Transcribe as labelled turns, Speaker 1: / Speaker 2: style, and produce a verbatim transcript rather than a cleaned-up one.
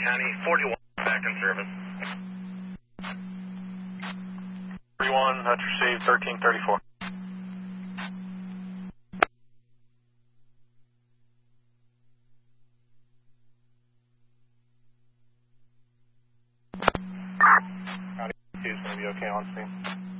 Speaker 1: County, forty-one back in service.
Speaker 2: forty-one, that's received, thirteen thirty-four. County two is going to be okay on scene.